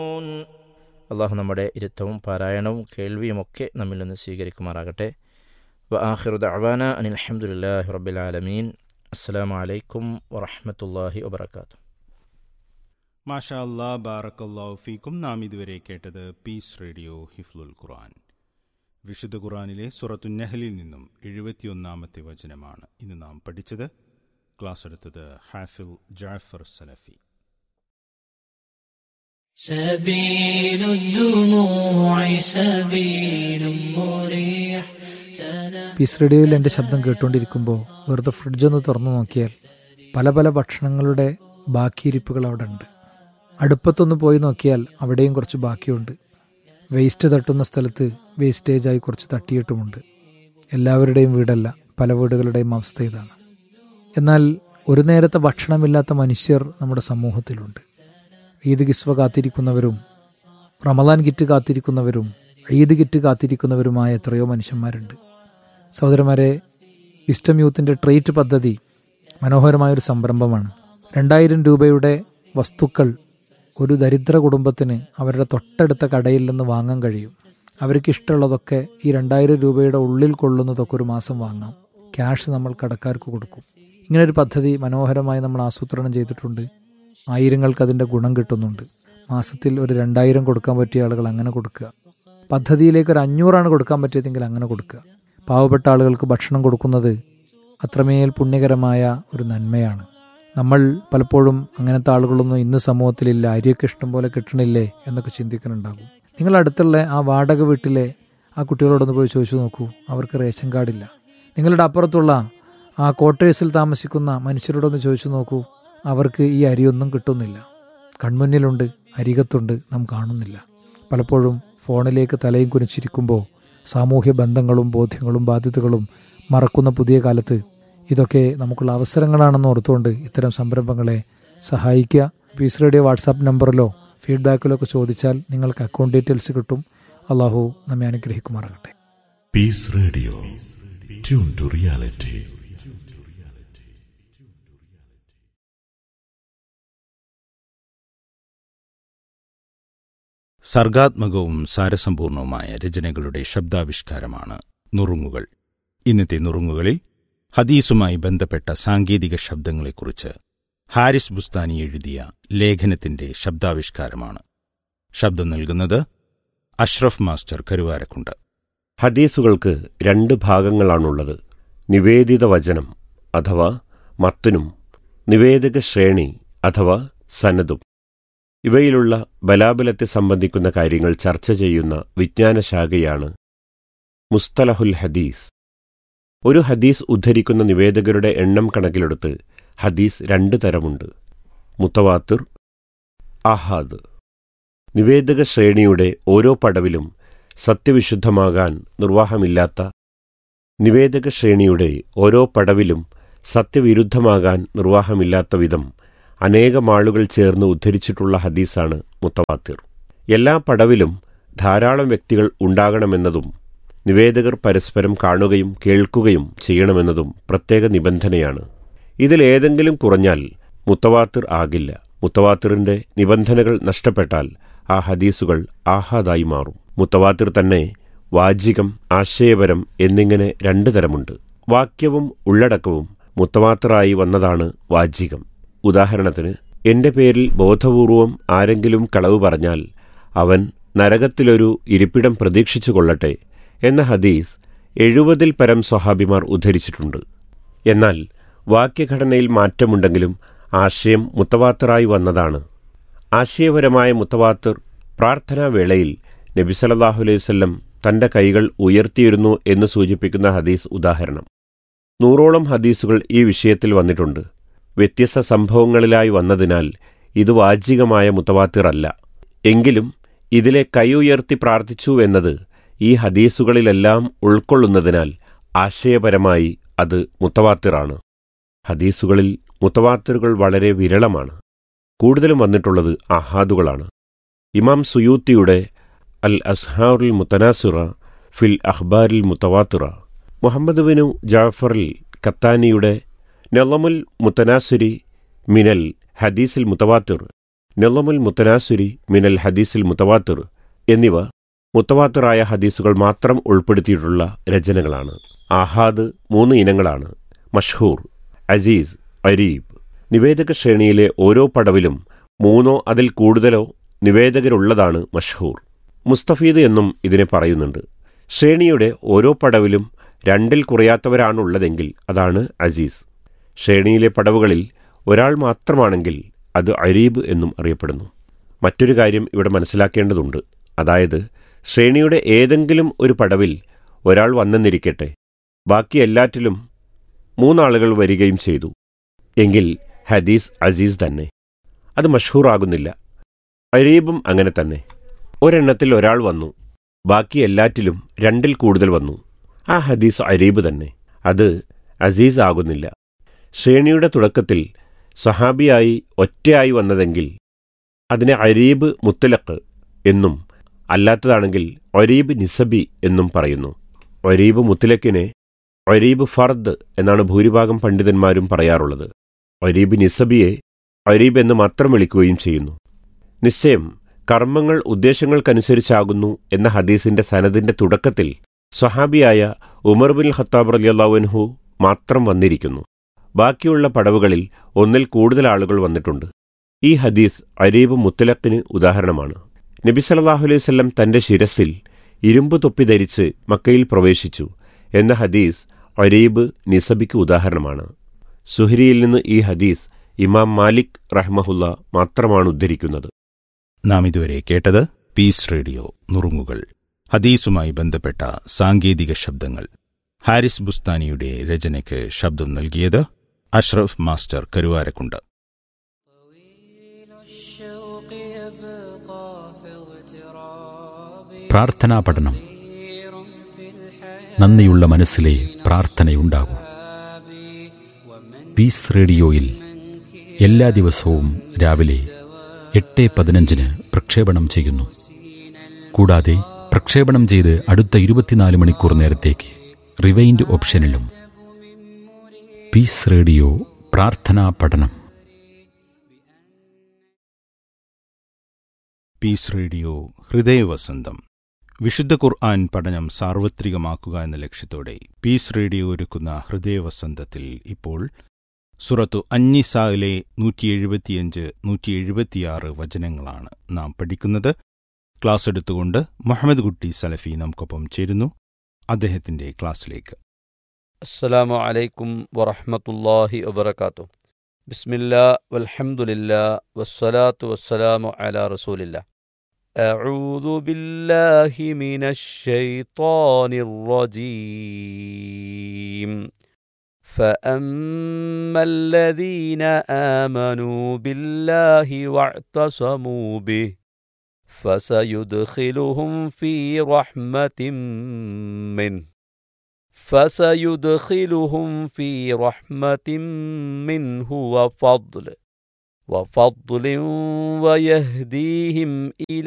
അള്ളാഹു നമ്മുടെ ഇരുത്തവും പാരായണവും കേൾവിയുമൊക്കെ നമ്മിൽ നിന്ന് സ്വീകരിക്കുമാറാകട്ടെ. വആഖിറു ദഅ്വാനാ അനിൽ ഹംദുലില്ലാഹി റബ്ബിൽ ആലമീൻ. അസ്സലാമു അലൈക്കും വറഹ്മത്തുള്ളാഹി വബറകാതുഹു. മാഷാ അല്ലാ, ബാറക്കല്ലാഹു ഫീക്കും. നാം ഇതുവരെ കേട്ടത് പീസ് റേഡിയോ ഹിഫ്ലുൽ ഖുർആൻ. വിശുദ്ധ ഖുർആനിലെ സൂറത്തുൻ നഹ്ലിൽ നിന്നും 71-ാമത്തെ വചനമാണ് ഇന്ന് നാം പഠിച്ചത്. ക്ലാസ് എടുത്തത് ഹാഫിൽ ജാഫർ സലഫി. سبيل الدموع سبيل مريح. പീസ് റേഡിയോയിൽ എൻ്റെ ശബ്ദം കേട്ടുകൊണ്ടിരിക്കുമ്പോൾ വെറുതെ ഫ്രിഡ്ജൊന്ന് തുറന്നു നോക്കിയാൽ പല പല ഭക്ഷണങ്ങളുടെ ബാക്കിയിരിപ്പുകൾ അവിടെ ഉണ്ട്. അടുപ്പത്തൊന്ന് പോയി നോക്കിയാൽ അവിടെയും കുറച്ച് ബാക്കിയുണ്ട്. വേസ്റ്റ് തട്ടുന്ന സ്ഥലത്ത് വേസ്റ്റേജായി കുറച്ച് തട്ടിയിട്ടുമുണ്ട്. എല്ലാവരുടെയും വീടല്ല, പല വീടുകളുടെയും അവസ്ഥ ഇതാണ്. എന്നാൽ ഒരു നേരത്തെ ഭക്ഷണമില്ലാത്ത മനുഷ്യർ നമ്മുടെ സമൂഹത്തിലുണ്ട്. ഈദ് കിസ്വ കാത്തിരിക്കുന്നവരും റമദാൻ കിറ്റ് കാത്തിരിക്കുന്നവരും ഈദ് കിറ്റ് കാത്തിരിക്കുന്നവരുമായ എത്രയോ മനുഷ്യന്മാരുണ്ട്. സഹോദരന്മാരെ, വിസ്റ്റം യൂത്തിൻ്റെ ട്രീറ്റ് പദ്ധതി മനോഹരമായൊരു സംരംഭമാണ്. 2000 രൂപയുടെ വസ്തുക്കൾ ഒരു ദരിദ്ര കുടുംബത്തിന് അവരുടെ തൊട്ടടുത്ത കടയിൽ നിന്ന് വാങ്ങാൻ കഴിയും. അവർക്ക് ഇഷ്ടമുള്ളതൊക്കെ ഈ 2000 രൂപയുടെ ഉള്ളിൽ കൊള്ളുന്നതൊക്കെ ഒരു മാസം വാങ്ങാം. ക്യാഷ് നമ്മൾ കടക്കാർക്ക് കൊടുക്കും. ഇങ്ങനൊരു പദ്ധതി മനോഹരമായി നമ്മൾ ആസൂത്രണം ചെയ്തിട്ടുണ്ട്. ആയിരങ്ങൾക്ക് അതിൻ്റെ ഗുണം കിട്ടുന്നുണ്ട്. മാസത്തിൽ ഒരു 2000 കൊടുക്കാൻ പറ്റിയ ആളുകൾ അങ്ങനെ കൊടുക്കുക. പദ്ധതിയിലേക്ക് ഒരു 500 കൊടുക്കാൻ പറ്റിയതെങ്കിൽ അങ്ങനെ കൊടുക്കുക. പാവപ്പെട്ട ആളുകൾക്ക് ഭക്ഷണം കൊടുക്കുന്നത് അത്രമേൽ പുണ്യകരമായ ഒരു നന്മയാണ്. നമ്മൾ പലപ്പോഴും അങ്ങനത്തെ ആളുകളൊന്നും ഇന്ന് സമൂഹത്തിലില്ല, അരിയൊക്കെ ഇഷ്ടം പോലെ കിട്ടണില്ലേ എന്നൊക്കെ ചിന്തിക്കുന്നുണ്ടാകും. നിങ്ങൾ അടുത്തുള്ള ആ വാടക വീട്ടിലെ ആ കുട്ടികളോടൊന്ന് പോയി ചോദിച്ചു നോക്കൂ, അവർക്ക് റേഷൻ കാർഡില്ല. നിങ്ങളുടെ അപ്പുറത്തുള്ള ആ ക്വാർട്ടേഴ്സിൽ താമസിക്കുന്ന മനുഷ്യരോടൊന്ന് ചോദിച്ചു നോക്കൂ, അവർക്ക് ഈ അരിയൊന്നും കിട്ടുന്നില്ല. കൺമുന്നിലുണ്ട്, അരികത്തുണ്ട്, നാം കാണുന്നില്ല. പലപ്പോഴും ഫോണിലേക്ക് തലയും കുനിച്ചിരിക്കുമ്പോൾ സാമൂഹ്യ ബന്ധങ്ങളും ബോധ്യങ്ങളും ബാധ്യതകളും മറക്കുന്ന പുതിയ കാലത്ത് ഇതൊക്കെ നമുക്കുള്ള അവസരങ്ങളാണെന്ന് ഓർത്തുകൊണ്ട് ഇത്തരം സംരംഭങ്ങളെ സഹായിക്കുക. പീസ് റേഡിയോ വാട്സാപ്പ് നമ്പറിലോ ഫീഡ്ബാക്കിലോ ഒക്കെ ചോദിച്ചാൽ നിങ്ങൾക്ക് അക്കൗണ്ട് ഡീറ്റെയിൽസ് കിട്ടും. അള്ളാഹു നമ്മെ അനുഗ്രഹിക്കുമാറാകട്ടെ. Piece radio, tune to reality. സർഗാത്മകവും സാരസമ്പൂർണവുമായ രചനകളുടെ ശബ്ദാവിഷ്കാരമാണ് നുറുങ്ങുകൾ. ഇന്നത്തെ നുറുങ്ങുകളിൽ ഹദീസുമായി ബന്ധപ്പെട്ട സാങ്കേതിക ശബ്ദങ്ങളെക്കുറിച്ച് ഹാരിസ് ബുസ്താനി എഴുതിയ ലേഖനത്തിന്റെ ശബ്ദാവിഷ്കാരമാണ്. ശബ്ദം നൽകുന്നത് അഷ്റഫ് മാസ്റ്റർ കരുവാരക്കുണ്ട്. ഹദീസുകൾക്ക് 2 ഭാഗങ്ങളാണുള്ളത്: നിവേദിത വചനം അഥവാ മത്നും നിവേദക ശ്രേണി അഥവാ സനദും. ഇവയിലുള്ള ബലാബലത്തെ സംബന്ധിക്കുന്ന കാര്യങ്ങൾ ചർച്ച ചെയ്യുന്ന വിജ്ഞാനശാഖയാണ് മുസ്തലഹുൽ ഹദീസ്. ഒരു ഹദീസ് ഉദ്ധരിക്കുന്ന നിവേദകരുടെ എണ്ണം കണക്കിലെടുത്ത് ഹദീസ് 2 തരമുണ്ട്: മുത്തവാത്തിർ, ആഹാദ്. നിവേദക ശ്രേണിയുടെ ഓരോ പടവിലും സത്യവിശുദ്ധമാകാൻ നിർവാഹമില്ലാത്ത, നിവേദക ശ്രേണിയുടെ ഓരോ പടവിലും സത്യവിരുദ്ധമാകാൻ നിർവാഹമില്ലാത്ത വിധം അനേകം ആളുകൾ ചേർന്ന് ഉദ്ധരിച്ചിട്ടുള്ള ഹദീസാണ് മുത്തവാത്തിർ. എല്ലാ പടവിലും ധാരാളം വ്യക്തികൾ ഉണ്ടാകണമെന്നതും നിവേദകർ പരസ്പരം കാണുകയും കേൾക്കുകയും ചെയ്യണമെന്നതും പ്രത്യേക നിബന്ധനയാണ്. ഇതിലേതെങ്കിലും കുറഞ്ഞാൽ മുത്തവാത്തിർ ആകില്ല. മുത്തവാത്തിറിന്റെ നിബന്ധനകൾ നഷ്ടപ്പെട്ടാൽ ആ ഹദീസുകൾ ആഹാദായി മാറും. മുത്തവാത്തിർ തന്നെ വാചികം, ആശയപരം എന്നിങ്ങനെ 2 തരമുണ്ട്. വാക്യവും ഉള്ളടക്കവും മുത്തവാത്തിറായി വന്നതാണ് വാചികം. ഉദാഹരണത്തിന്, എന്റെ പേരിൽ ബോധപൂർവം ആരെങ്കിലും കളവ് പറഞ്ഞാൽ അവൻ നരകത്തിലൊരു ഇരിപ്പിടം പ്രതീക്ഷിച്ചു കൊള്ളട്ടെ എന്ന ഹദീസ് 70-ൽ പരം സ്വഹാബിമാർ ഉദ്ധരിച്ചിട്ടുണ്ട്. എന്നാൽ വാക്യഘടനയിൽ മാറ്റമുണ്ടെങ്കിലും ആശയം മുത്തവാത്തിറായി വന്നതാണ്. ആശയപരമായ മുത്തവാത്തിർ പ്രാർത്ഥനാവേളയിൽ നബി സല്ലല്ലാഹു അലൈഹി വസല്ലം തന്റെ കൈകൾ ഉയർത്തിയിരുന്നു എന്ന് സൂചിപ്പിക്കുന്ന ഹദീസ് ഉദാഹരണം. 100ഓളം ഹദീസുകൾ ഈ വിഷയത്തിൽ വന്നിട്ടുണ്ട്. വ്യത്യസ്ത സംഭവങ്ങളിലായി വന്നതിനാൽ ഇത് വാചികമായ മുത്തവാത്തിറല്ല. എങ്കിലും ഇതിലെ കൈ ഉയർത്തി പ്രാർത്ഥിച്ചു എന്നത് ഈ ഹദീസുകളിലെല്ലാം ഉൾക്കൊള്ളുന്നതിനാൽ ആശയപരമായി അത് മുത്തവാത്തിറാണ്. ഹദീസുകളിൽ മുത്തവാത്തിറുകൾ വളരെ വിരളമാണ്. കൂടുതലും വന്നിട്ടുള്ളത് അഹാദുകളാണ്. ഇമാം സുയൂത്തിയുടെ അൽ അസ്ഹാറുൽ മുത്തനാസിറ ഫിൽ അഖ്ബാരിൽ മുത്തവാത്തിറ, മുഹമ്മദ് ബിനു ജാഫറിൽ ഖത്താനിയുടെ നളമുൽ മുത്തനാസിരി മിനൽ ഹദീസിൽ മുത്തവാത്തിർ നിളമുൽ മുത്തനാസുരി മിനൽ ഹദീസുൽ മുത്തവാത്തിർ എന്നിവ മുത്തവാത്തിറായ ഹദീസുകൾ മാത്രം ഉൾപ്പെടുത്തിയിട്ടുള്ള രചനകളാണ്. ആഹാദ് 3 ഇനങ്ങളാണ്: മഷ്ഹൂർ, അസീസ്, അരീബ്. നിവേദക ശ്രേണിയിലെ ഓരോ പടവിലും 3 അതിൽ കൂടുതലോ നിവേദകരുള്ളതാണ് മഷ്ഹൂർ. മുസ്തഫീദ് എന്നും ഇതിനെ പറയുന്നുണ്ട്. ശ്രേണിയുടെ ഓരോ പടവിലും 2 കുറയാത്തവരാണുള്ളതെങ്കിൽ അതാണ് അസീസ്. ശ്രേണിയിലെ പടവുകളിൽ ഒരാൾ മാത്രമാണെങ്കിൽ അത് അരീബ് എന്നും അറിയപ്പെടുന്നു. മറ്റൊരു കാര്യം ഇവിടെ മനസ്സിലാക്കേണ്ടതുണ്ട്. അതായത് ശ്രേണിയുടെ ഏതെങ്കിലും ഒരു പടവിൽ ഒരാൾ വന്നെന്നിരിക്കട്ടെ, ബാക്കി എല്ലാറ്റിലും 3 ആളുകൾ വരികയും ചെയ്തു എങ്കിൽ ഹദീസ് അസീസ് തന്നെ, അത് മഷ്ഹൂറാകുന്നില്ല. അരീബും അങ്ങനെ തന്നെ. ഒരെണ്ണത്തിൽ ഒരാൾ വന്നു, ബാക്കി എല്ലാറ്റിലും 2ൽ കൂടുതൽ വന്നു, ആ ഹദീസ് അരീബ് തന്നെ, അത് അസീസ് ആകുന്നില്ല. ശ്രേണിയുടെ തുടക്കത്തിൽ സഹാബിയായി ഒറ്റയായി വന്നതെങ്കിൽ അതിനെ അരീബ് മുത്തലഖ് എന്നും അല്ലാത്തതാണെങ്കിൽ ഒരീബ് നിസബി എന്നും പറയുന്നു. ഒരീബ് മുത്തലക്കിനെ ഒരീബ് ഫർദ് എന്നാണ് ഭൂരിഭാഗം പണ്ഡിതന്മാരും പറയാറുള്ളത്. ഒരീബ് നിസബിയെ ഒരീബ് എന്ന് മാത്രം വിളിക്കുകയും ചെയ്യുന്നു. നിശ്ചയം കർമ്മങ്ങൾ ഉദ്ദേശങ്ങൾക്കനുസരിച്ചാകുന്നു എന്ന ഹദീസിന്റെ സനദിന്റെ തുടക്കത്തിൽ സ്വഹാബിയായ ഉമർ ബിൻ ഖത്താബ് റളിയല്ലാഹു അൻഹു മാത്രം വന്നിരിക്കുന്നു. ബാക്കിയുള്ള പടവുകളിൽ 1ൽ കൂടുതൽ ആളുകൾ വന്നിട്ടുണ്ട്. ഈ ഹദീസ് അരീബ് മുത്തലഖിന് ഉദാഹരണമാണ്. നബി സല്ലല്ലാഹു അലൈഹി വസല്ലം തന്റെ ശിരസിൽ ഇരുമ്പ് തൊപ്പി ധരിച്ച് മക്കയിൽ പ്രവേശിച്ചു എന്ന ഹദീസ് അരീബ് നിസബിക്ക് ഉദാഹരണമാണ്. സുഹരിയിൽ നിന്ന് ഈ ഹദീസ് ഇമാം മാലിക് റഹ്മഹുല്ല മാത്രമാണ് ഉദ്ധരിക്കുന്നത്. നാം ഇതുവരെ കേട്ടത് പീസ് റേഡിയോ നുറുങ്ങുകൾ, ഹദീസുമായി ബന്ധപ്പെട്ട സാങ്കേതിക ശബ്ദങ്ങൾ. ഹാരിസ് ബുസ്താനിയുടെ രചനയ്ക്ക് ശബ്ദം നൽകിയത് അഷ്റഫ് മാസ്റ്റർ കരുവാരക്കുണ്ട്. പ്രാർത്ഥനാ പഠനം. നന്ദിയുള്ള മനസ്സിലെ പ്രാർത്ഥനയുണ്ടാകൂ. പീസ് റേഡിയോയിൽ എല്ലാ ദിവസവും രാവിലെ 8:15 പ്രക്ഷേപണം ചെയ്യുന്നു. കൂടാതെ പ്രക്ഷേപണം ചെയ്ത് അടുത്ത 24 മണിക്കൂർ നേരത്തേക്ക് റിവൈൻഡ് ഓപ്ഷനിലും. പീസ് റേഡിയോ പ്രാർത്ഥനാ പഠനം. Piece radio ഹൃദയവസന്തം. വിശുദ്ധ ഖുർആൻ പഠനം സാർവത്രികമാക്കുക എന്ന ലക്ഷ്യത്തോടെ പീസ് റേഡിയോ ഒരുക്കുന്ന ഹൃദയവസന്തത്തിൽ ഇപ്പോൾ സൂറത്തു അന്നിസായിലെ 175, 176 വചനങ്ങളാണ് നാം പഠിക്കുന്നത്. ക്ലാസ് എടുത്തുകൊണ്ട് മുഹമ്മദ് കുട്ടി സലഫി നമുക്കൊപ്പം ചേരുന്നു. അദ്ദേഹത്തിന്റെ ക്ലാസ്സിലേക്ക്. അസ്സലാമു അലൈക്കും വറഹ്മത്തുള്ളാഹി വബറകാതുഹു. ബിസ്മില്ലാ വൽഹംദുലില്ലാ വസ്സലാത്തു വസ്സലാമു അലാ റസൂലില്ലാ. അഊദു ബില്ലാഹി മിനശ് ശൈത്വാനിർ റജീം. فأما الذين آمنوا بالله واعتصموا به فسيدخلهم في رحمة منه وفضل ويهديهم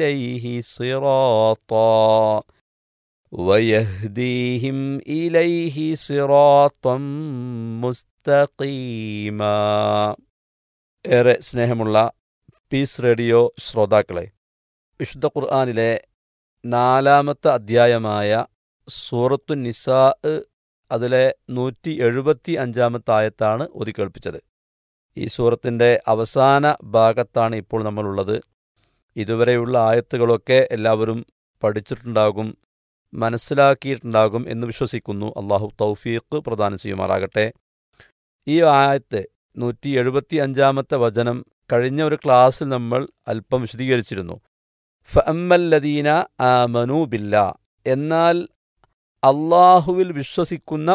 إليه صراطا മുസ്തഖീമാ. ഏറെ സ്നേഹമുള്ള പീസ് റേഡിയോ ശ്രോതാക്കളെ, വിശുദ്ധ ഖുർആനിലെ 4-ാമത്തെ അധ്യായമായ സൂറത്തു നിസാ അതിലെ 175-ാമത്തെ ആയത്താണ് ഓതിക്കേൾപ്പിച്ചത്. ഈ സൂറത്തിൻ്റെ അവസാന ഭാഗത്താണ് ഇപ്പോൾ നമ്മളുള്ളത്. ഇതുവരെയുള്ള ആയത്തുകളൊക്കെ എല്ലാവരും പഠിച്ചിട്ടുണ്ടാകും, മനസ്സിലാക്കിയിട്ടുണ്ടാകും എന്ന് വിശ്വസിക്കുന്നു. അള്ളാഹു തൗഫീഖ് പ്രദാനം ചെയ്യുമാറാകട്ടെ. ഈ ആയത്ത് 175-ാമത്തെ വചനം കഴിഞ്ഞ ഒരു ക്ലാസ്സിൽ നമ്മൾ അല്പം വിശദീകരിച്ചിരുന്നു. ഫഅമ്മല്ലദീന ആമനൂ ബില്ലാ, എന്നാൽ അള്ളാഹുവിൽ വിശ്വസിക്കുന്ന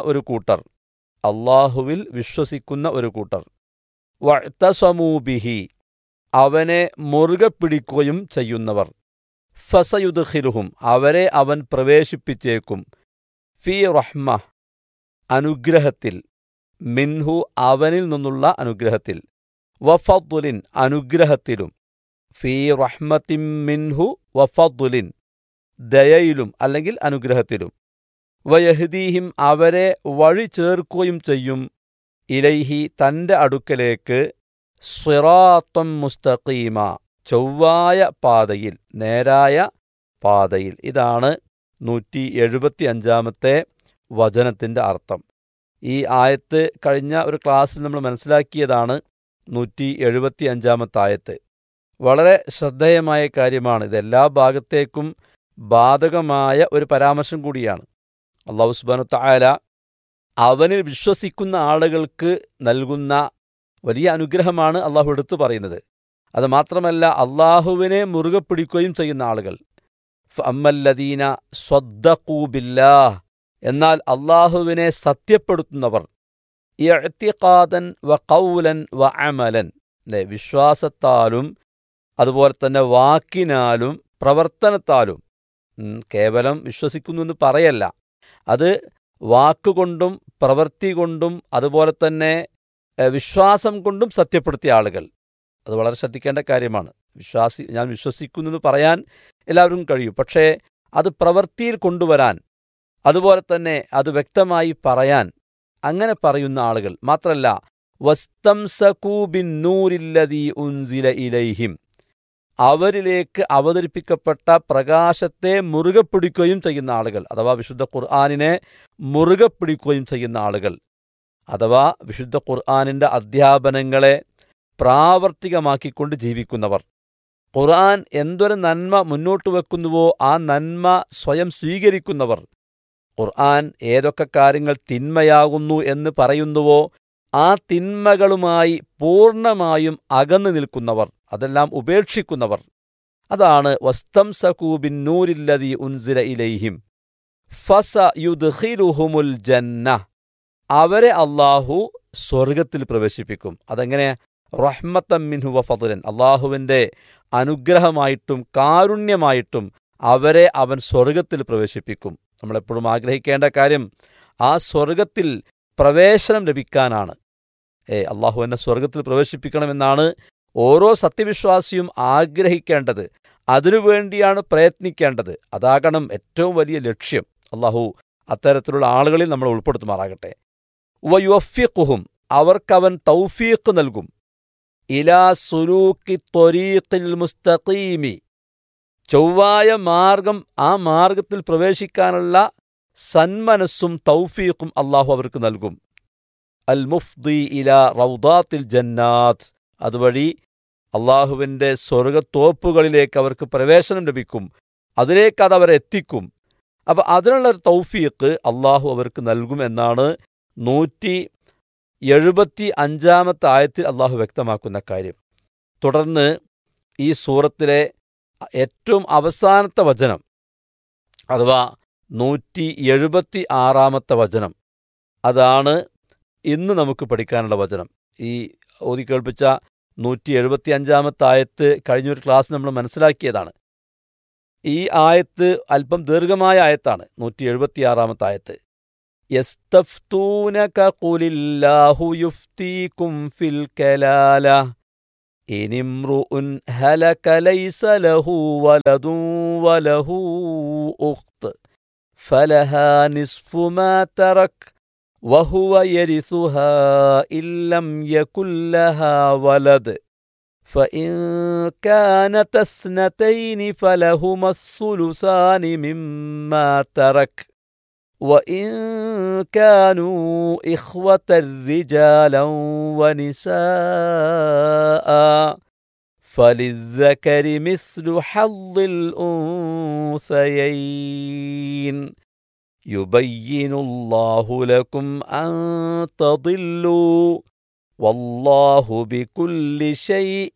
ഒരു കൂട്ടർ, വഅ്തസമൂ ബിഹി, അവനെ മുറുകെ പിടിക്കുകയും ചെയ്യുന്നവർ, ഫസയുദ്ഖിലുഹും, അവരെ അവൻ പ്രവേശിപ്പിച്ചേക്കും, ഫീ റഹ്മ, അനുഗ്രഹത്തിൽ, മിൻഹു, അവനിൽ നിന്നുള്ള അനുഗ്രഹത്തിൽ, വഫദ്ലിൻ, അനുഗ്രഹത്തിലും, ഫീ റഹ്മത്തിൻ മിൻഹു വഫദ്ലിൻ, ദയയിലും അല്ലെങ്കിൽ അനുഗ്രഹത്തിലും, വയഹ്ദീഹിം, അവരെ വഴി ചേർക്കുകയും ചെയ്യും, ഇലൈഹി, തൻ്റെ അടുക്കലേക്ക്, സിറാത്തൻ മുസ്തഖീമ, ചൊവ്വായ പാതയിൽ, നേരായ പാതയിൽ. ഇതാണ് 175-ാമത്തെ വചനത്തിൻ്റെ അർത്ഥം. ഈ ആയത്ത് കഴിഞ്ഞ ഒരു ക്ലാസ്സിൽ നമ്മൾ മനസ്സിലാക്കിയതാണ്. 175-ാമത്തെ ആയത്ത് വളരെ ശ്രദ്ധേയമായ കാര്യമാണ്. ഇത് എല്ലാ ഭാഗത്തേക്കും ബാധകമായ ഒരു പരാമർശം കൂടിയാണ്. അല്ലാഹു സുബ്ഹാനഹു വ തആല അവനിൽ വിശ്വസിക്കുന്ന ആളുകൾക്ക് നൽകുന്ന വലിയ അനുഗ്രഹമാണ് അള്ളാഹു എടുത്തു പറയുന്നത്. അത് മാത്രമല്ല, അള്ളാഹുവിനെ മുറുകെ പിടിക്കുകയും ചെയ്യുന്ന ആളുകൾ, ഫഅമ്മല്ലദീന സ്വദ്ദഖൂ ബില്ലാഹ്, എന്നാൽ അള്ളാഹുവിനെ സത്യപ്പെടുത്തുന്നവർ, ഇഅ്തിഖാദൻ വ ഖൗലൻ വ അമലൻ, അല്ലേ, വിശ്വാസത്താലും അതുപോലെ തന്നെ വാക്കിനാലും പ്രവർത്തനത്താലും. കേവലം വിശ്വസിക്കുന്നു എന്ന് പറയല്ല, അത് വാക്കുകൊണ്ടും പ്രവൃത്തി കൊണ്ടും അതുപോലെ തന്നെ വിശ്വാസം കൊണ്ടും സത്യപ്പെടുത്തിയ ആളുകൾ. അത് വളരെ ശ്രദ്ധിക്കേണ്ട കാര്യമാണ്. ഞാൻ വിശ്വസിക്കുന്നു എന്ന് പറയാൻ എല്ലാവർക്കും കഴിയും, പക്ഷേ അത് പ്രവൃത്തിയിൽ കൊണ്ടുവരാൻ, അതുപോലെ തന്നെ അത് വ്യക്തമായി പറയാൻ, അങ്ങനെ പറയുന്ന ആളുകൾ മാത്രമല്ല, വസ്തംസകൂ ബിന്നൂരില്ലദീ ഉൻസില ഇലൈഹിം, അവരിലേക്ക് അവതരിപ്പിക്കപ്പെട്ട പ്രകാശത്തെ മുറുകെ പിടിക്കുകയും ചെയ്യുന്ന ആളുകൾ, അഥവാ വിശുദ്ധ ഖുർആനിനെ മുറുകെ പിടിക്കുകയും ചെയ്യുന്ന ആളുകൾ, അഥവാ വിശുദ്ധ ഖുർആനിൻ്റെ അധ്യാപനങ്ങളെ പ്രാവർത്തികമാക്കിക്കൊണ്ട് ജീവിക്കുന്നവർ, ഖുർആൻ എന്തൊരു നന്മ മുന്നോട്ട് വെക്കുന്നുവോ ആ നന്മ സ്വയം സ്വീകരിക്കുന്നവർ, ഖുർആൻ ഏതൊക്കെ കാര്യങ്ങൾ തിന്മയാകുന്നു എന്ന് പറയുന്നുവോ ആ തിന്മകളുമായി പൂർണ്ണമായും അകന്നു നിൽക്കുന്നവർ, അതെല്ലാം ഉപേക്ഷിക്കുന്നവർ. അതാണ് വസ്തംസകൂ ബിന്നൂരില്ലദീ ഉൻസില ഇലൈഹിം ഫസയുദ്ഖിലുഹുമുൽ ജന്ന, അവരെ അള്ളാഹു സ്വർഗത്തിൽ പ്രവേശിപ്പിക്കും. അതെങ്ങനെ? റഹ്മത്തൻ മിൻഹു വ ഫദ്ലൻ, അള്ളാഹുവിൻ്റെ അനുഗ്രഹമായിട്ടും കാരുണ്യമായിട്ടും അവരെ അവൻ സ്വർഗത്തിൽ പ്രവേശിപ്പിക്കും. നമ്മളെപ്പോഴും ആഗ്രഹിക്കേണ്ട കാര്യം ആ സ്വർഗത്തിൽ പ്രവേശനം ലഭിക്കാനാണ്. അള്ളാഹു എന്നെ സ്വർഗത്തിൽ പ്രവേശിപ്പിക്കണമെന്നാണ് ഓരോ സത്യവിശ്വാസിയും ആഗ്രഹിക്കേണ്ടത്. അതിനുവേണ്ടിയാണ് പ്രയത്നിക്കേണ്ടത്. അതാകണം ഏറ്റവും വലിയ ലക്ഷ്യം. അള്ളാഹു അത്തരത്തിലുള്ള ആളുകളിൽ നമ്മൾ ഉൾപ്പെടുത്തുമാറാകട്ടെ. വയുവഫിഖുഹും, അവർക്കവൻ തൗഫീഖ് നൽകും. ഇലാ സുലൂക്കി ത്വരീഖിൽ മുസ്തഖീമി, ചൊവ്വായ മാർഗം, ആ മാർഗത്തിൽ പ്രവേശിക്കാനുള്ള സന്മനസ്സും തൗഫീഖും അള്ളാഹു അവർക്ക് നൽകും. അൽ മുഫ്ദി ഇലാ റൗദാത്തിൽ ജന്നാത്ത്, അതുവഴി അള്ളാഹുവിൻ്റെ സ്വർഗത്തോപ്പുകളിലേക്ക് അവർക്ക് പ്രവേശനം ലഭിക്കും. അതിലേക്ക് അത് അവരെ എത്തിക്കും. അപ്പം അതിനുള്ള ഒരു തൗഫീഖ് അള്ളാഹു അവർക്ക് നൽകും എന്നാണ് 175-ാമത്തെ ആയത്തിൽ അള്ളാഹു വ്യക്തമാക്കുന്ന കാര്യം. തുടർന്ന് ഈ സൂറത്തിലെ ഏറ്റവും അവസാനത്തെ വചനം, അഥവാ 176-ാമത്തെ വചനം, അതാണ് ഇന്ന് നമുക്ക് പഠിക്കാനുള്ള വചനം. ഈ ഓതി കേൾപ്പിച്ച 175-ാമത്തെ ആയത്ത് കഴിഞ്ഞൊരു ക്ലാസ് നമ്മൾ മനസ്സിലാക്കിയതാണ്. ഈ ആയത്ത് അല്പം ദീർഘമായ ആയത്താണ്. 176-ാമത്തെ ആയത്ത്, യസ്തഫ്തൂനക ഖുലില്ലാഹു യുഫ്തീകും ഫിൽ കലാല ഇനിംറുഉൻ ഹലക ലൈസ ലഹു വലദുൻ വലഹു ഉഖ്ത് ഫലഹാ നിസ്ഫു മാ തറക് വഹുവ യരിസുഹാ ഇല്ലം യകുൽ ലഹാ വലദ് ഫഇൻ കാനത സ്നതൈനി ഫലഹുമ സ്സുലുസാനി മിമ്മാ തറക് وإن كانوا إخوة رجالا ونساء فللذكر مثل حظ الأنثيين يبين الله لكم أن تضلوا والله بكل شيء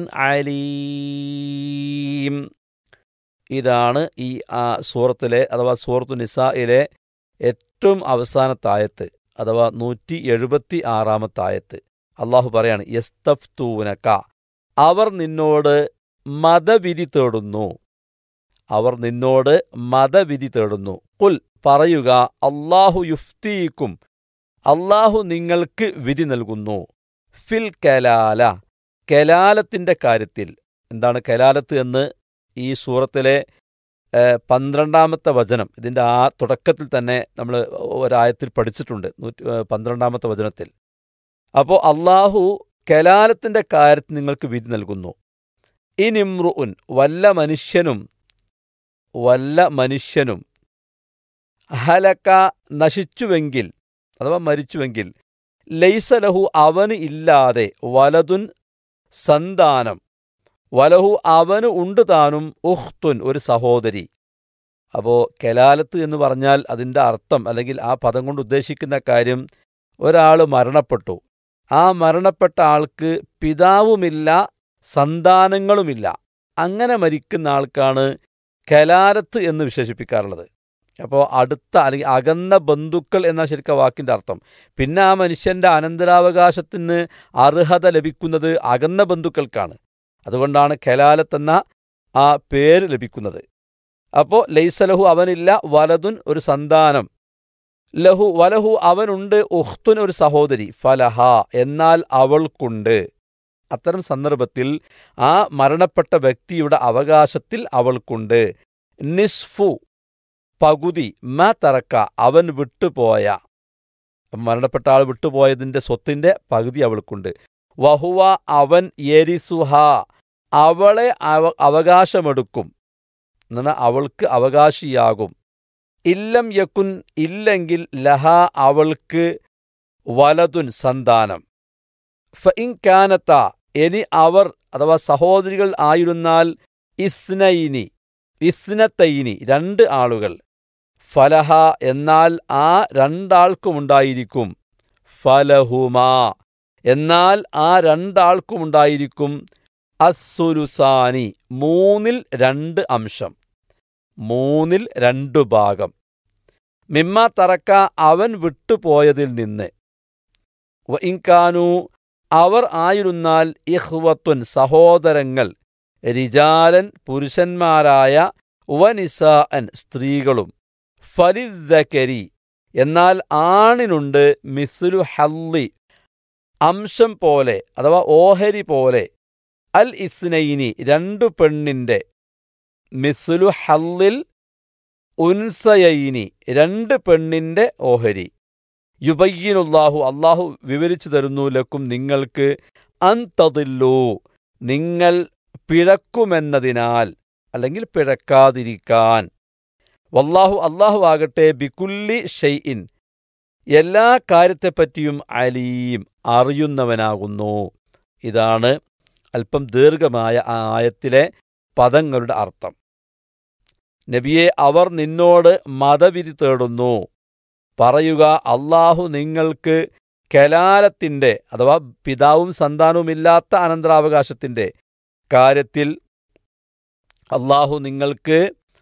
عليم. ഇതാണ് ഈ സൂറത്തിലെ അഥവാ സൂറത്തു നിസായിലെ ഏറ്റവും അവസാനത്തെ ആയത്ത്, അഥവാ 176-ാമത്തെ ആയത്ത്. അള്ളാഹു പറയാണ്, യസ്തഫ്തൂനക, അവർ നിന്നോട് മതവിധി തേടുന്നു. അവർ നിന്നോട് മതവിധി തേടുന്നു. ഖുൽ, പറയുക, അല്ലാഹു യുഫ്തീക്കും, അള്ളാഹു നിങ്ങൾക്ക് വിധി നൽകുന്നു. ഫിൽ കലാല, കലാലത്തിൻ്റെ കാര്യത്തിൽ. എന്താണ് കലാലത്ത് എന്ന് ഈ സൂറത്തിലെ 12-ാമത്തെ വചനം, ഇതിൻ്റെ ആ തുടക്കത്തിൽ തന്നെ നമ്മൾ ഒരായത്തിൽ പഠിച്ചിട്ടുണ്ട്, 12-ാമത്തെ വചനത്തിൽ. അപ്പോൾ അള്ളാഹു കലാലത്തിൻ്റെ കാര്യത്തിൽ നിങ്ങൾക്ക് വിധി നൽകുന്നു. ഇനിമ്രുഉൻ വല്ല മനുഷ്യനും ഹലക നശിച്ചുവെങ്കിൽ അഥവാ മരിച്ചുവെങ്കിൽ ലൈസലഹു അവന് ഇല്ലാതെ വലതുൻ സന്താനം വലഹു അവന് ഉണ്ട് താനും ഉഖ്തുൻ ഒരു സഹോദരി. അപ്പോൾ കലാലത്ത് എന്ന് പറഞ്ഞാൽ അതിൻ്റെ അർത്ഥം അല്ലെങ്കിൽ ആ പദം കൊണ്ട് ഉദ്ദേശിക്കുന്ന കാര്യം, ഒരാൾ മരണപ്പെട്ടു, ആ മരണപ്പെട്ട ആൾക്ക് പിതാവുമില്ല സന്താനങ്ങളുമില്ല, അങ്ങനെ മരിക്കുന്ന ആൾക്കാണ് കലാലത്ത് എന്ന് വിശേഷിപ്പിക്കാറുള്ളത്. അപ്പോൾ അടുത്ത അല്ലെങ്കിൽ അകന്ന ബന്ധുക്കൾ എന്ന ശരിക്കും വാക്കിൻ്റെ അർത്ഥം. പിന്നെ ആ മനുഷ്യൻ്റെ അനന്തരാവകാശത്തിന് അർഹത ലഭിക്കുന്നത് അകന്ന ബന്ധുക്കൾക്കാണ്. അതുകൊണ്ടാണ് കലാലത്ത് എന്ന ആ പേര് ലഭിക്കുന്നത്. അപ്പോൾ ലൈസലഹു അവനില്ല വലതുൻ ഒരു സന്താനം, വലഹു അവനുണ്ട് ഉഖ്തുൻ ഒരു സഹോദരി, ഫലഹ എന്നാൽ അവൾക്കുണ്ട്. അത്തരം സന്ദർഭത്തിൽ ആ മരണപ്പെട്ട വ്യക്തിയുടെ അവകാശത്തിൽ അവൾക്കുണ്ട് നിസ്ഫു പകുതി മ തറക്ക അവൻ വിട്ടുപോയ, മരണപ്പെട്ട ആൾ വിട്ടുപോയതിൻ്റെ സ്വത്തിൻ്റെ പകുതി അവൾക്കുണ്ട്. വഹുവ അവൻ യരിസുഹ അവളെ അവകാശമെടുക്കും, എന്നാൽ അവൾക്ക് അവകാശിയാകും. ഇല്ലം യക്കുൻ ഇല്ലെങ്കിൽ ലഹ അവൾക്ക് വലതുൻ സന്താനം. ഫഇൻ കാനത്ത ഇനി അവർ അഥവാ സഹോദരികൾ ആയിരുന്നാൽ ഇസ്നത്തൈനി രണ്ട് ആളുകൾ, ഫലഹ എന്നാൽ ആ രണ്ടാൾക്കുമുണ്ടായിരിക്കും, ഫലഹുമാ എന്നാൽ ആ രണ്ടാൾക്കുമുണ്ടായിരിക്കും അസ്സുലുസാനി മൂന്നിൽ രണ്ട് അംശം, മൂന്നിൽ രണ്ടു ഭാഗം, മിമ്മ തറക്ക അവൻ വിട്ടുപോയതിൽ നിന്ന്. വഇൻകാനു അവർ ആയിരുന്നാൽ ഇഖ്വത്തുൻ സഹോദരങ്ങൾ, റിജാലൻ പുരുഷന്മാരായ, വനിസാഅൻ സ്ത്രീകളും, ഫലിദ്ദകരി എന്നാൽ ആണിനുണ്ട് മിസ്ലു ഹല്ലി അംശം പോലെ അഥവാ ഓഹരി പോലെ, അൽ ഇസ്നൈനി രണ്ടു പെണ്ണിൻ്റെ, മിസ്ലു ഹല്ലിൽ ഉൻസയൈനി രണ്ട് പെണ്ണിൻ്റെ ഓഹരി. യുബയ്യിനുല്ലാഹു അല്ലാഹു വിവരിച്ചു തരുന്നു ലക്കും നിങ്ങൾക്ക്, അൻതദില്ലു നിങ്ങൾ പിഴക്കുമെന്നതിനാൽ അല്ലെങ്കിൽ പിഴക്കാതിരിക്കാൻ. വല്ലാഹു അല്ലാഹു ആകട്ടെ ബികുല്ലി ഷൈഇൻ എല്ലാ കാര്യത്തെപ്പറ്റിയും അലീം അറിയുന്നവനാകുന്നു. ഇതാണ് അല്പം ദീർഘമായ ആ ആയത്തിലെ പദങ്ങളുടെ അർത്ഥം. നബിയെ അവർ നിന്നോട് മതവിധി തേടുന്നു, പറയുക അല്ലാഹു നിങ്ങൾക്ക് കലാലത്തിൻ്റെ അഥവാ പിതാവും സന്താനവുമില്ലാത്ത അനന്തരാവകാശത്തിൻ്റെ കാര്യത്തിൽ അല്ലാഹു നിങ്ങൾക്ക്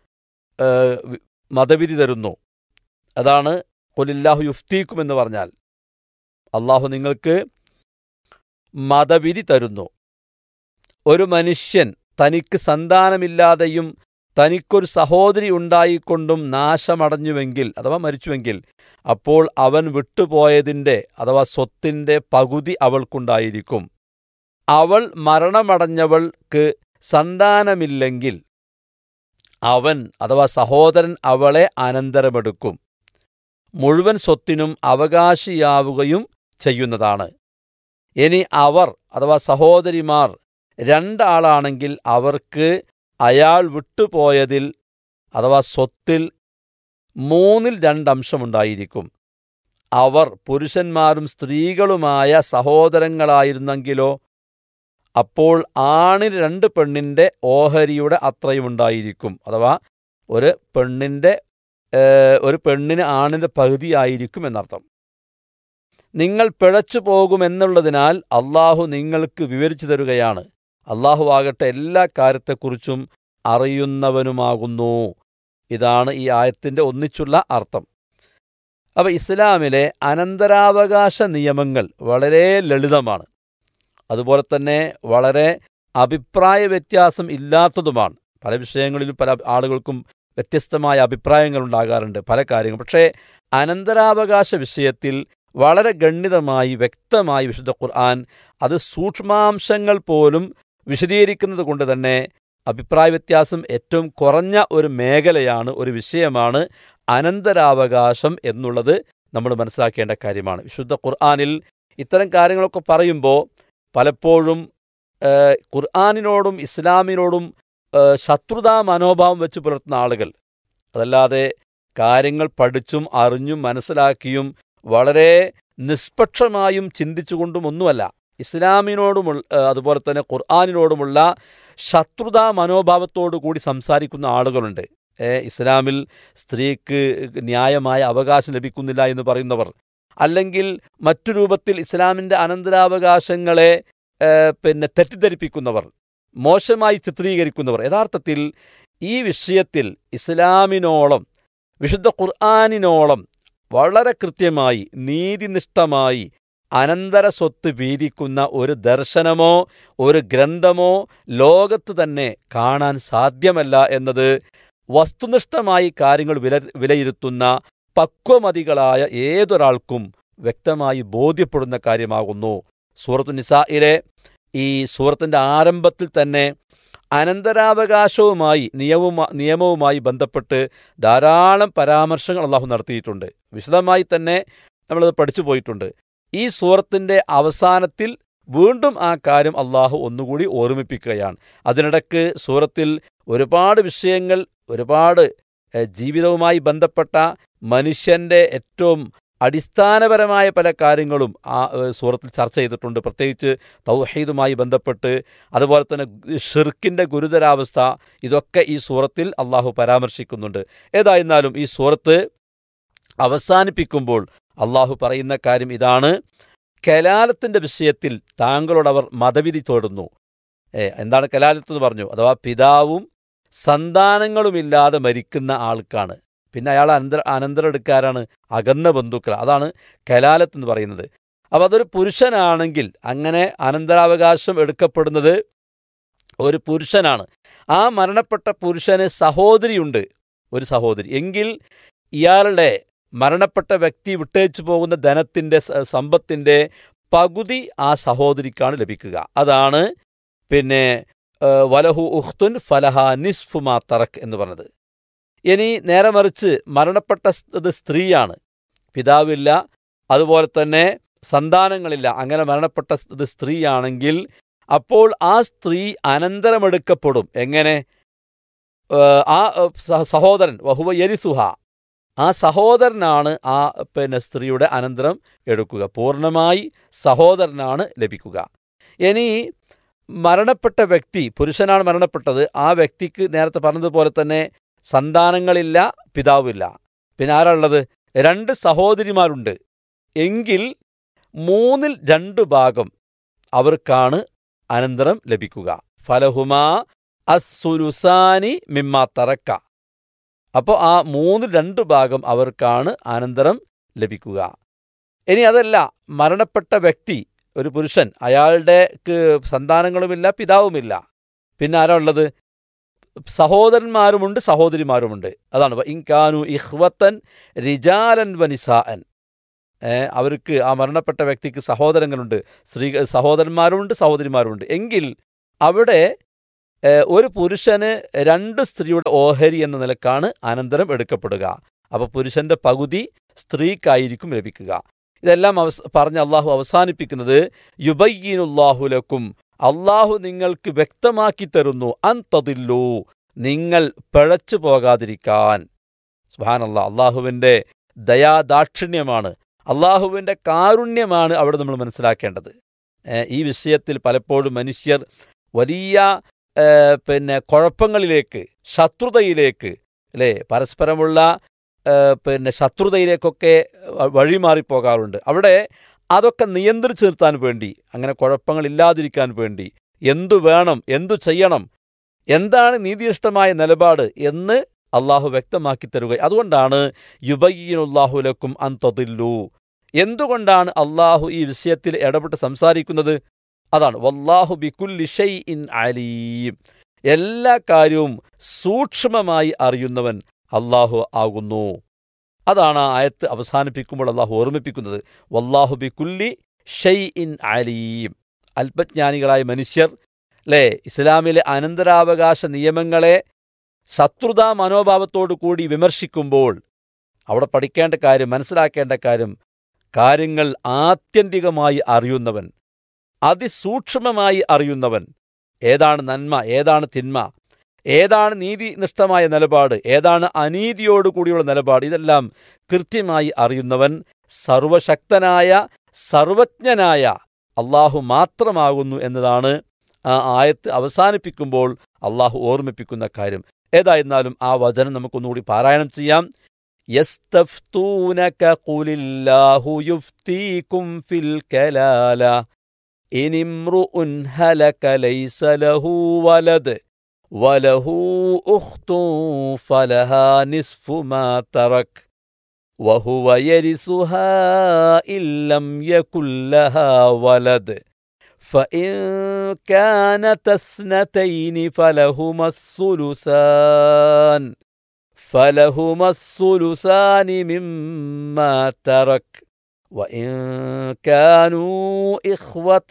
മതവിധി തരുന്നു. അതാണ് ഖുലില്ലാഹു യുഫ്തീക്കും എന്ന് പറഞ്ഞാൽ അല്ലാഹു നിങ്ങൾക്ക് മതവിധി തരുന്നു. ഒരു മനുഷ്യൻ തനിക്ക് സന്താനമില്ലാതെയും തനിക്കൊരു സഹോദരി ഉണ്ടായിക്കൊണ്ടും നാശമടഞ്ഞുവെങ്കിൽ അഥവാ മരിച്ചുവെങ്കിൽ, അപ്പോൾ അവൻ വിട്ടുപോയതിൻ്റെ അഥവാ സ്വത്തിൻ്റെ പകുതി അവൾക്കുണ്ടായിരിക്കും. അവൾ മരണമടഞ്ഞവൾക്ക് സന്താനമില്ലെങ്കിൽ അവൻ അഥവാ സഹോദരൻ അവളെ അനന്തരമെടുക്കും, മുഴുവൻ സ്വത്തിനും അവകാശിയാവുകയും ചെയ്യുന്നതാണ്. ഇനി അവർ അഥവാ സഹോദരിമാർ രണ്ടാളാണെങ്കിൽ അവർക്ക് അയാൾ വിട്ടുപോയതിൽ അഥവാ സ്വത്തിൽ മൂന്നിൽ രണ്ടംശമുണ്ടായിരിക്കും. അവർ പുരുഷന്മാരും സ്ത്രീകളുമായ സഹോദരങ്ങളായിരുന്നെങ്കിലോ അപ്പോൾ ആണിന് രണ്ട് പെണ്ണിൻ്റെ ഓഹരിയുടെ അത്രയുമുണ്ടായിരിക്കും. അഥവാ ഒരു പെണ്ണിന് ആണിൻ്റെ പകുതിയായിരിക്കും എന്നർത്ഥം. നിങ്ങൾ പിഴച്ചു പോകുമെന്നുള്ളതിനാൽ അള്ളാഹു നിങ്ങൾക്ക് വിവരിച്ചു തരുകയാണ്. അള്ളാഹു ആകട്ടെ എല്ലാ കാര്യത്തെക്കുറിച്ചും അറിയുന്നവനുമാകുന്നു. ഇതാണ് ഈ ആയത്തിൻ്റെ ഒന്നിച്ചുള്ള അർത്ഥം. അപ്പോൾ ഇസ്ലാമിലെ അനന്തരാവകാശ നിയമങ്ങൾ വളരെ ലളിതമാണ്, അതുപോലെ തന്നെ വളരെ അഭിപ്രായ വ്യത്യാസം ഇല്ലാത്തതുമാണ്. പല വിഷയങ്ങളിലും പല ആളുകൾക്കും വ്യത്യസ്തമായ അഭിപ്രായങ്ങൾ ഉണ്ടാകാറുണ്ട് പല കാര്യങ്ങൾ. പക്ഷേ അനന്തരാവകാശ വിഷയത്തിൽ വളരെ ഗണ്യതമായി വ്യക്തമായി വിശുദ്ധ ഖുർആൻ അത് സൂക്ഷ്മാംശങ്ങൾ പോലും വിശദീകരിക്കുന്നത് കൊണ്ട് തന്നെ അഭിപ്രായ വ്യത്യാസം ഏറ്റവും കുറഞ്ഞ ഒരു മേഖലയാണ്, ഒരു വിഷയമാണ് അനന്തരാവകാശം എന്നുള്ളത് നമ്മൾ മനസ്സിലാക്കേണ്ട കാര്യമാണ്. വിശുദ്ധ ഖുർആനിൽ ഇത്തരം കാര്യങ്ങളൊക്കെ പറയുമ്പോൾ പലപ്പോഴും ഖുർആനിനോടും ഇസ്ലാമിനോടും ശത്രുതാ മനോഭാവം വെച്ച് പുലർത്തുന്ന ആളുകൾ, അതല്ലാതെ കാര്യങ്ങൾ പഠിച്ചും അറിഞ്ഞും മനസ്സിലാക്കിയും വളരെ നിഷ്പക്ഷമായും ചിന്തിച്ചുകൊണ്ടും ഒന്നുമല്ല, ഇസ്ലാമിനോടുമുള്ള അതുപോലെ തന്നെ ഖുർആനിനോടുമുള്ള ശത്രുതാ മനോഭാവത്തോടു കൂടി സംസാരിക്കുന്ന ആളുകളുണ്ട്. ഇസ്ലാമിൽ സ്ത്രീക്ക് ന്യായമായ അവകാശം ലഭിക്കുന്നില്ല എന്ന് പറയുന്നവർ, അല്ലെങ്കിൽ മറ്റു രൂപത്തിൽ ഇസ്ലാമിൻ്റെ അനന്തരാവകാശങ്ങളെ തെറ്റിദ്ധരിപ്പിക്കുന്നവർ, മോശമായി ചിത്രീകരിക്കുന്നവർ, യഥാർത്ഥത്തിൽ ഈ വിഷയത്തിൽ ഇസ്ലാമിനോളം വിശുദ്ധ ഖുർആനിനോളം വളരെ കൃത്യമായി നീതിനിഷ്ഠമായി അനന്തര സ്വത്ത് വീതിക്കുന്ന ഒരു ദർശനമോ ഒരു ഗ്രന്ഥമോ ലോകത്ത് തന്നെ കാണാൻ സാധ്യമല്ല എന്നത് വസ്തുനിഷ്ഠമായി കാര്യങ്ങൾ വിലയിരുത്തുന്ന പക്വമതികളായ ഏതൊരാൾക്കും വ്യക്തമായി ബോധ്യപ്പെടുന്ന കാര്യമാകുന്നു. സൂറത്തു നിസായിലെ ഈ സൂറത്തിൻ്റെ ആരംഭത്തിൽ തന്നെ അനന്തരാവകാശവുമായി നിയമവുമായി ബന്ധപ്പെട്ട് ധാരാളം പരാമർശങ്ങൾ അള്ളാഹു നടത്തിയിട്ടുണ്ട്. വിശദമായി തന്നെ നമ്മളത് പഠിച്ചു പോയിട്ടുണ്ട്. ഈ സൂറത്തിൻ്റെ അവസാനത്തിൽ വീണ്ടും ആ കാര്യം അള്ളാഹു ഒന്നുകൂടി ഓർമ്മിപ്പിക്കുകയാണ്. അതിനിടയ്ക്ക് സൂറത്തിൽ ഒരുപാട് വിഷയങ്ങൾ, ഒരുപാട് ജീവിതവുമായി ബന്ധപ്പെട്ട മനുഷ്യൻ്റെ ഏറ്റവും അടിസ്ഥാനപരമായ പല കാര്യങ്ങളും ആ സൂറത്തിൽ ചർച്ച ചെയ്തിട്ടുണ്ട്. പ്രത്യേകിച്ച് തൗഹീദുമായി ബന്ധപ്പെട്ട്, അതുപോലെ തന്നെ ഷിർക്കിൻ്റെ ഗുരുതരാവസ്ഥ, ഇതൊക്കെ ഈ സൂറത്തിൽ അള്ളാഹു പരാമർശിക്കുന്നുണ്ട്. ഏതായിരുന്നാലും ഈ സൂറത്ത് അവസാനിപ്പിക്കുമ്പോൾ അള്ളാഹു പറയുന്ന കാര്യം ഇതാണ്: കലാലത്തിൻ്റെ വിഷയത്തിൽ താങ്കളോടവർ മതവിധി തേടുന്നു. എന്താണ് കലാലത്ത് എന്ന് പറഞ്ഞു? അഥവാ പിതാവും സന്താനങ്ങളുമില്ലാതെ മരിക്കുന്ന ആൾക്കാണ്. പിന്നെ അയാൾ അനന്തരെടുക്കാരാണ് അകന്ന ബന്ധുക്കൾ. അതാണ് കലാലത്ത് എന്ന് പറയുന്നത്. അപ്പോൾ അതൊരു പുരുഷനാണെങ്കിൽ അങ്ങനെ അനന്തരാവകാശം എടുക്കപ്പെടുന്നത് ഒരു പുരുഷനാണ്. ആ മരണപ്പെട്ട പുരുഷന് സഹോദരിയുണ്ട്, ഒരു സഹോദരി. എങ്കിൽ ഇയാളുടെ മരണപ്പെട്ട വ്യക്തി വിട്ടേച്ചു പോകുന്ന ധനത്തിൻ്റെ സമ്പത്തിൻ്റെ പകുതി ആ സഹോദരിക്കാണ് ലഭിക്കുക. അതാണ് വലഹു ഉഖ്തുൻ ഫലഹ നിസ്ഫു മാ തറക് എന്ന് പറഞ്ഞത്. ഇനി നേരെ മറിച്ച് മരണപ്പെട്ടത് സ്ത്രീയാണ്, പിതാവില്ല, അതുപോലെ തന്നെ സന്താനങ്ങളില്ല, അങ്ങനെ മരണപ്പെട്ടത് സ്ത്രീയാണെങ്കിൽ അപ്പോൾ ആ സ്ത്രീ അനന്തരമെടുക്കപ്പെടും. എങ്ങനെ? ആ സഹോദരൻ വഹുവ യരിസുഹ, ആ സഹോദരനാണ് ആ സ്ത്രീയുടെ അനന്തരം എടുക്കുക. പൂർണ്ണമായി സഹോദരനാണ് ലഭിക്കുക. ഇനി മരണപ്പെട്ട വ്യക്തി പുരുഷനാണ് മരണപ്പെട്ടത്, ആ വ്യക്തിക്ക് നേരത്തെ പറഞ്ഞതുപോലെ തന്നെ സന്താനങ്ങളില്ല, പിതാവില്ല. പിന്നെ ആരാളുള്ളത്? 2 സഹോദരിമാരുണ്ട്. എങ്കിൽ 3/2 ഭാഗം അവർക്കാണ് അനന്തരം ലഭിക്കുക. ഫലഹുമാ അസ്സുലുസാനി മിമ്മാ തറക്ക. അപ്പോൾ ആ 3/2 ഭാഗം അവർക്കാണ് അനന്തരം ലഭിക്കുക. ഇനി അതല്ല, മരണപ്പെട്ട വ്യക്തി ഒരു പുരുഷൻ, അയാളുടെ സന്താനങ്ങളുമില്ല, പിതാവുമില്ല, പിന്നെ ആരാ ഉള്ളത്? സഹോദരന്മാരുമുണ്ട്, സഹോദരിമാരുമുണ്ട്. അതാണ് ഇൻകാനു ഇഖ്വത്തൻ റിജാലൻ വനിസാഅൻ. അവർക്ക് ആ മരണപ്പെട്ട വ്യക്തിക്ക് സഹോദരങ്ങളുണ്ട്, സഹോദരന്മാരുമുണ്ട്, സഹോദരിമാരുമുണ്ട്. എങ്കിൽ അവിടെ ഒരു പുരുഷന് 2 സ്ത്രീയുടെ ഓഹരി എന്ന നിലക്കാണ് അനന്തരം എടുക്കപ്പെടുക. അപ്പോൾ പുരുഷന്റെ പകുതി സ്ത്രീക്കായിരിക്കും ലഭിക്കുക. ഇതെല്ലാം പറഞ്ഞ് അള്ളാഹു അവസാനിപ്പിക്കുന്നത് യുബയ്യിനുല്ലാഹു ലക്കും, അള്ളാഹു നിങ്ങൾക്ക് വ്യക്തമാക്കി തരുന്നു, അൻതദില്ലു, നിങ്ങൾ പിഴച്ചു പോകാതിരിക്കാൻ. സുബ്ഹാനല്ലാഹ്, അള്ളാഹുവിൻ്റെ ദയാദാക്ഷിണ്യമാണ്, അള്ളാഹുവിൻ്റെ കാരുണ്യമാണ് അവിടെ നമ്മൾ മനസ്സിലാക്കേണ്ടത്. ഈ വിഷയത്തിൽ പലപ്പോഴും മനുഷ്യർ വലിയ കുഴപ്പങ്ങളിലേക്ക്, ശത്രുതയിലേക്ക്, അല്ലേ, പരസ്പരമുള്ള ശത്രുതയിലേക്കൊക്കെ വഴിമാറിപ്പോകാറുണ്ട്. അവിടെ അതൊക്കെ നിയന്ത്രിച്ചു നിർത്താൻ വേണ്ടി, അങ്ങനെ കുഴപ്പങ്ങളില്ലാതിരിക്കാൻ വേണ്ടി എന്തു വേണം, എന്തു ചെയ്യണം, എന്താണ് നീതിയിഷ്ടമായ നിലപാട് എന്ന് അള്ളാഹു വ്യക്തമാക്കി തരുക. അതുകൊണ്ടാണ് യുബയ്യിനുല്ലാഹു ലക്കും അൻ തദില്ലു. എന്തുകൊണ്ടാണ് അള്ളാഹു ഈ വിഷയത്തിൽ ഇടപെട്ട് സംസാരിക്കുന്നത്? അതാണ് വല്ലാഹു ബികുല്ലി ഷൈഇൻ അലീം, എല്ലാ കാര്യവും സൂക്ഷ്മമായി അറിയുന്നവൻ അള്ളാഹു ആകുന്നു. അതാണ് ആ ആയത്ത് അവസാനിപ്പിക്കുമ്പോൾ അള്ളാഹു ഓർമ്മിപ്പിക്കുന്നത്, വല്ലാഹു ബികുല്ലി ഷൈഇൻ അലീം. അല്പജ്ഞാനികളായ മനുഷ്യർ, അല്ലേ, ഇസ്ലാമിലെ അനന്തരാവകാശ നിയമങ്ങളെ ശത്രുതാ മനോഭാവത്തോടു കൂടി വിമർശിക്കുമ്പോൾ അവിടെ പഠിക്കേണ്ട കാര്യം, മനസ്സിലാക്കേണ്ട കാര്യം, കാര്യങ്ങൾ ആത്യന്തികമായി അറിയുന്നവൻ, അതിസൂക്ഷ്മമായി അറിയുന്നവൻ. ഏതാണ് നന്മ, ഏതാണ് തിന്മ, ഏതാണ് നീതിനിഷ്ഠമായ നിലപാട്, ഏതാണ് അനീതിയോടുകൂടിയുള്ള നിലപാട്, ഇതെല്ലാം കൃത്യമായി അറിയുന്നവൻ സർവശക്തനായ സർവജ്ഞനായ അള്ളാഹു മാത്രമാകുന്നു എന്നതാണ് ആ ആയത്ത് അവസാനിപ്പിക്കുമ്പോൾ അള്ളാഹു ഓർമ്മിപ്പിക്കുന്ന കാര്യം. ഏതായിരുന്നാലും ആ വചനം നമുക്കൊന്നുകൂടി പാരായണം ചെയ്യാം. യസ്തഫ്തൂനക ഖുലില്ലാഹു യുഫ്തീകും ഫിൽ കലാല ഇനിമ്രുഉൻ ഹലക ലൈസ ലഹു വലദ് വലഹു ഉഖ്തുൻ ഫലഹാ നിസ്ഫു മാ തറക് വഹുവ യരിസുഹാ ഇല്ലം യകുൽ ലഹാ വലദ് فإن كانت اثنتين فلهما الثلثان مما ترك وإن كانوا إخوة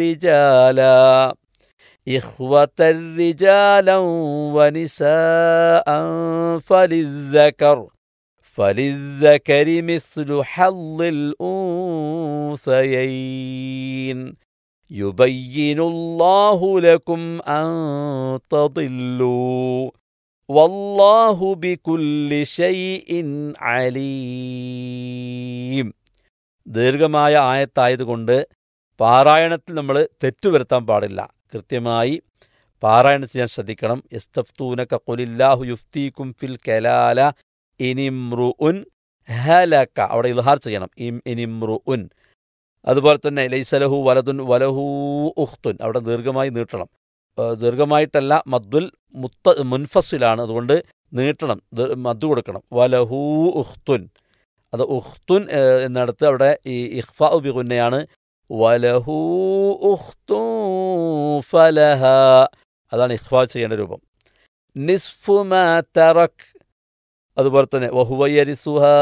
رجالا ونساء فللذكر مثل حظ الأنثيين يبين الله لكم أن تضلوا والله بكل شيء عليم. ദീർഘമായ ആയത്തായതുകൊണ്ട് പാരായണത്തിൽ നമ്മൾ തെറ്റുവരുത്താൻ പാടില്ല. കൃത്യമായി പാരായണം ചെയ്യാൻ ശ്രദ്ധിക്കണം. യസ്തഫ്തൂനക ഖുലില്ലാഹു യുഫ്തീകും ഫിൽ കലാല ഇനിമ്രുഉൻ ഹലക, അവിടെ ഇൽഹാർ ചെയ്യണം, ഇനിമ്രുഉൻ. അതുപോലെ തന്നെ ലൈസലഹു വലതുൻ വലഹു ഉഖ്തുൻ, അവിടെ ദീർഘമായി നീട്ടണം. ദീർഘമായിട്ടല്ല, മദ്ദുൽ മുൻഫസിലാണ്, അതുകൊണ്ട് നീട്ടണം, മദ്ദു കൊടുക്കണം. വലഹു ഉഖ്തുൻ, അത് ഉഖ്തുൻ എന്നിടത്ത് അവിടെ ഈ ഇഖ്ഫാ ബിഗുന്നയാണ്. വലഹു ഉഖ്തുൻ ഫലഹ, അതാണ് ഇഖ്ഫാ ചെയ്യേണ്ട രൂപം. നിസ്ഫു മാ തറക്, അതുപോലെ തന്നെ വഹുവ യരിസുഹാ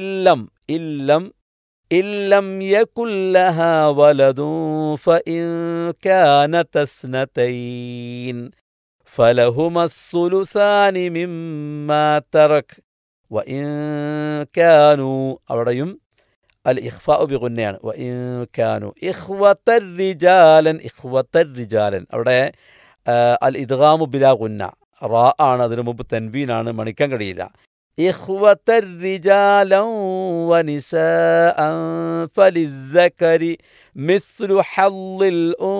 ഇല്ലം യകുൽ ലഹാ വലദുൻ ഫഇൻ കാനത اثنتين ഫലഹുമ الثلثان മിമ്മാ തറക് വഇൻ കാനൂ, അവിടെയും അൽ ഇഖ്ഫാ ബിഗുന്നയാണ്. വഇൻ കാനൂ ഇഖ്വതർ റിജാലൻ, അവിടെ അൽ ഇദ്ഗാമു ബിലാ ഗുന്ന, റാ ആണ്, അതിനു മുമ്പ് തൻവീനാണ്, മണിക്കാൻ കഴിയില്ല. ഇഖ്വതർ റിജാലൻ വനിസാഅൻ ഫലിദ്ദകരി മിസ്ലു ഹള്ളിൽ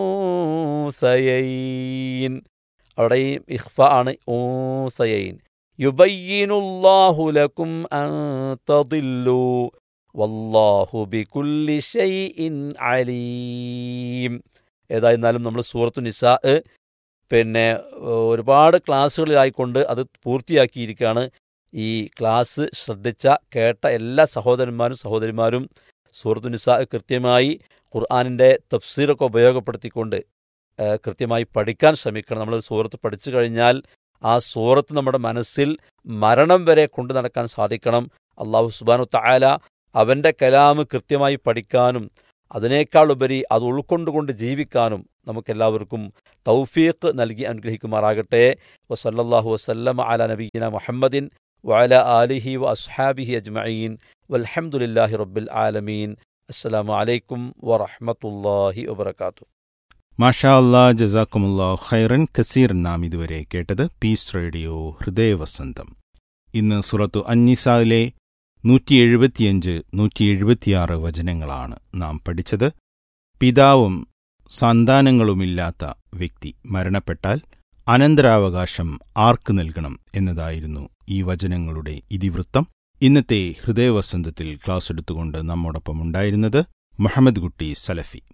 ഉൻസയൈൻ, അവിടെയും ഇഖ്ഫാ ആണ്, ഉൻസയൈൻ. യുബയ്യിനുല്ലാഹു ലക്കും അൻ തദില്ലു വല്ലാഹു ബികുല്ലി ഷൈഇൻ അലീം. ഏതായിരുന്നാലും നമ്മൾ സൂറത്തു നിസാ പിന്നെ ഒരുപാട് ക്ലാസ്സുകളിലായിക്കൊണ്ട് അത് പൂർത്തിയാക്കിയിരിക്കുകയാണ്. ഈ ക്ലാസ് ശ്രദ്ധിച്ച കേട്ട എല്ലാ സഹോദരന്മാരും സൂറത്തു നിസാ കൃത്യമായി ഖുർആനിൻ്റെ തഫ്സീറൊക്കെ ഉപയോഗപ്പെടുത്തിക്കൊണ്ട് കൃത്യമായി പഠിക്കാൻ ശ്രമിക്കണം. നമ്മൾ സൂറത്ത് പഠിച്ചു കഴിഞ്ഞാൽ ആ സൂറത്ത് നമ്മുടെ മനസ്സിൽ മരണം വരെ കൊണ്ടു നടക്കാൻ സാധിക്കണം. അല്ലാഹു സുബ്ഹാനഹു തആല അവൻ്റെ കലാമ് കൃത്യമായി പഠിക്കാനും അതിനേക്കാൾ ഉപരി അത് ഉൾക്കൊണ്ടുകൊണ്ട് ജീവിക്കാനും നമുക്കെല്ലാവർക്കും തൗഫീഖ് നൽകി അനുഗ്രഹിക്കുമാറാകട്ടെ. വസല്ലല്ലാഹു വസല്ലമ അലാ നബിയ്യിനാ മുഹമ്മദിൻ വഅലാ ആലിഹി വഅസ്ഹാബിഹി അജ്മഈൻ വൽഹംദുലില്ലാഹി റബ്ബിൽ ആലമീൻ. അസ്സലാമു അലൈക്കും വറഹ്മത്തുള്ളാഹി വബറകാതുഹു. മാഷാ അല്ലാ, ജസാക്കുമുല്ലാഹു ഖൈറൻ കസീർ. നാം ഇതുവരെ കേട്ടത് പീസ് റേഡിയോ ഹൃദയവസന്തം. ഇന്ന് സൂറത്തു അന്നിസായിലെ 175, 176 വചനങ്ങളാണ് നാം പഠിച്ചത്. പിതാവും സന്താനങ്ങളുമില്ലാത്ത വ്യക്തി മരണപ്പെട്ടാൽ അനന്തരാവകാശം ആർക്ക് നൽകണം എന്നതായിരുന്നു ഈ വചനങ്ങളുടെ ഇതിവൃത്തം. ഇന്നത്തെ ഹൃദയവസന്തത്തിൽ ക്ലാസ് എടുത്തുകൊണ്ട് നമ്മോടൊപ്പം ഉണ്ടായിരുന്നത് മുഹമ്മദ് കുട്ടി സലഫി.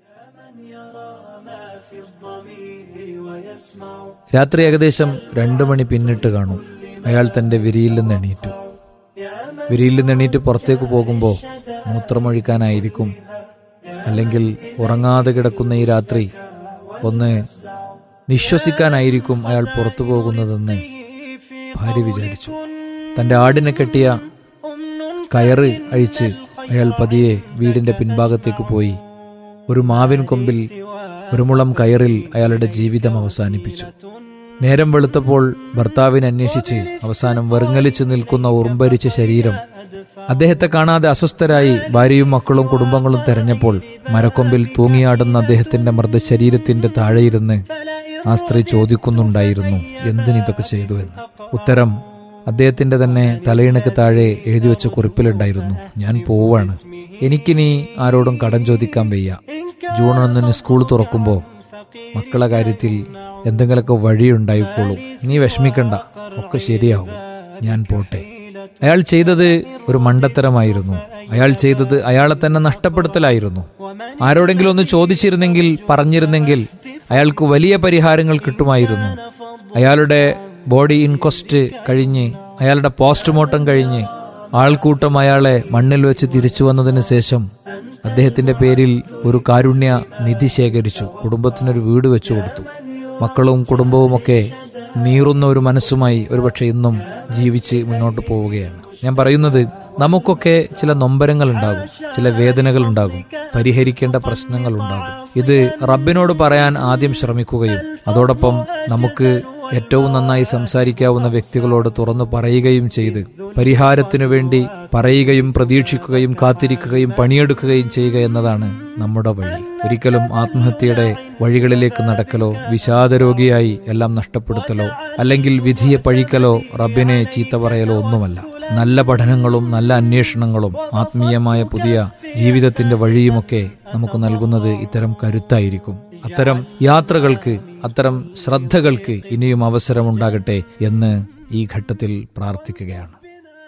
രാത്രി ഏകദേശം 2 മണി പിന്നിട്ട് കാണും. അയാൾ തന്റെ വിരിയിൽ നിന്ന് എണീറ്റ് പുറത്തേക്ക് പോകുമ്പോൾ മൂത്രമൊഴിക്കാനായിരിക്കും, അല്ലെങ്കിൽ ഉറങ്ങാതെ കിടക്കുന്ന ഈ രാത്രി ഒന്ന് നിശ്വസിക്കാനായിരിക്കും അയാൾ പുറത്തു പോകുന്നതെന്ന് ഭാര്യ വിചാരിച്ചു. തന്റെ ആടിനെ കെട്ടിയ കയറ് അഴിച്ച് അയാൾ പതിയെ വീടിന്റെ പിൻഭാഗത്തേക്ക് പോയി ഒരു മാവിൻ കൊമ്പിൽ ഒരു മുളം കയറിൽ അയാളുടെ ജീവിതം അവസാനിപ്പിച്ചു. നേരം വെളുത്തപ്പോൾ ഭർത്താവിനെ അന്വേഷിച്ച് അവസാനം വെറുങ്ങലിച്ചു നിൽക്കുന്ന ഉറുമ്പരിച്ച ശരീരം അദ്ദേഹത്തെ കാണാതെ അസ്വസ്ഥരായി ഭാര്യയും മക്കളും കുടുംബങ്ങളും തെരഞ്ഞപ്പോൾ മരക്കൊമ്പിൽ തൂങ്ങിയാടുന്ന അദ്ദേഹത്തിന്റെ മൃതശരീരത്തിന്റെ താഴെയിരുന്ന് ആ സ്ത്രീ ചോദിക്കുന്നുണ്ടായിരുന്നു, എന്തിനിതൊക്കെ ചെയ്തു എന്ന്. ഉത്തരം അദ്ദേഹത്തിന്റെ തന്നെ തലയിണക്ക് താഴെ എഴുതി വെച്ച കുറിപ്പിലുണ്ടായിരുന്നു, ഞാൻ പോവാണ്, എനിക്കിനി ആരോടും കടം ചോദിക്കാൻ വയ്യ. ജൂൺ 1 സ്കൂൾ തുറക്കുമ്പോൾ മക്കളെ കാര്യത്തിൽ എന്തെങ്കിലുമൊക്കെ വഴിയുണ്ടായിക്കോളും, നീ വിഷമിക്കണ്ട, ഒക്കെ ശരിയാവും, ഞാൻ പോട്ടെ. അയാൾ ചെയ്തത് ഒരു മണ്ടത്തരമായിരുന്നു. അയാൾ ചെയ്തത് അയാളെ തന്നെ നഷ്ടപ്പെടുത്തലായിരുന്നു. ആരോടെങ്കിലും ഒന്ന് ചോദിച്ചിരുന്നെങ്കിൽ, പറഞ്ഞിരുന്നെങ്കിൽ അയാൾക്ക് വലിയ പരിഹാരങ്ങൾ കിട്ടുമായിരുന്നു. അയാളുടെ ബോഡി ഇൻക്വസ്റ്റ് കഴിഞ്ഞ്, അയാളുടെ പോസ്റ്റ്മോർട്ടം കഴിഞ്ഞ് ആൾക്കൂട്ടം അയാളെ മണ്ണിൽ വെച്ച് തിരിച്ചു വന്നതിന് ശേഷം അദ്ദേഹത്തിന്റെ പേരിൽ ഒരു കാരുണ്യ നിധി ശേഖരിച്ചു, കുടുംബത്തിനൊരു വീട് വെച്ചു കൊടുത്തു. മക്കളും കുടുംബവുമൊക്കെ നീറുന്ന ഒരു മനസ്സുമായി ഒരുപക്ഷെ ഇന്നും ജീവിച്ച് മുന്നോട്ട് പോവുകയാണ്. ഞാൻ പറയുന്നത്, നമുക്കൊക്കെ ചില നൊമ്പരങ്ങൾ ഉണ്ടാകും, ചില വേദനകൾ ഉണ്ടാകും, പരിഹരിക്കേണ്ട പ്രശ്നങ്ങൾ ഉണ്ടാകും. ഇത് റബ്ബിനോട് പറയാൻ ആദ്യം ശ്രമിക്കുകയും അതോടൊപ്പം നമുക്ക് ഏറ്റവും നന്നായി സംസാരിക്കാവുന്ന വ്യക്തികളോട് തുറന്നു പറയുകയും ചെയ്ത് പരിഹാരത്തിനു വേണ്ടി പറയുകയും പ്രതീക്ഷിക്കുകയും കാത്തിരിക്കുകയും പണിയെടുക്കുകയും ചെയ്യുക എന്നതാണ് നമ്മുടെ വഴി. ഒരിക്കലും ആത്മഹത്യയുടെ വഴികളിലേക്ക് നടക്കലോ വിഷാദരോഗിയായി എല്ലാം നഷ്ടപ്പെടുത്തലോ അല്ലെങ്കിൽ വിധിയെ പഴിക്കലോ റബ്ബിനെ ചീത്ത പറയലോ ഒന്നുമല്ല. നല്ല പഠനങ്ങളും നല്ല അന്വേഷണങ്ങളും ആത്മീയമായ പുതിയ ജീവിതത്തിന്റെ വഴിയുമൊക്കെ നമുക്ക് നൽകുന്നത് ഇത്തരം കരുത്തായിരിക്കും. അത്തരം യാത്രകൾക്ക്, അത്തരം ശ്രദ്ധകൾക്ക് ഇനിയും അവസരമുണ്ടാകട്ടെ എന്ന് ഈ ഘട്ടത്തിൽ പ്രാർത്ഥിക്കുകയാണ്.